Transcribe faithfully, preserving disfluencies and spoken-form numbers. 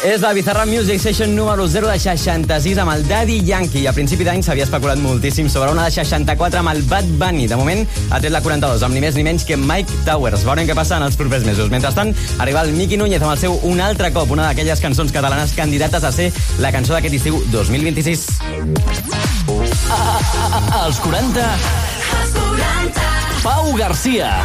És la Bizarrap Music Session número zero de seixanta-sis amb el Daddy Yankee. A principi d'any s'havia especulat moltíssim sobre una de seixanta-quatre amb el Bad Bunny. De moment ha tret la quaranta-dos amb ni més ni menys que Mike Towers. Veurem què passa en els propers mesos. Mentrestant, arriba el Miki Núñez amb el seu Un altre cop, una d'aquelles cançons catalanes candidates a ser la cançó d'aquest estiu dos mil vint-i-sis. Als quaranta... Pau Garcia.